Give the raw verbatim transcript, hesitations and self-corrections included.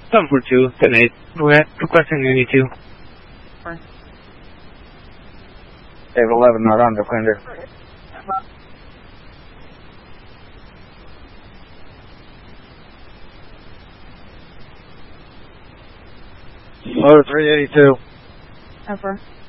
Number two, ten eight. Go ahead. Requesting Unit two. Dave eleven, not on the Defender. Motor three eighty-two. Over.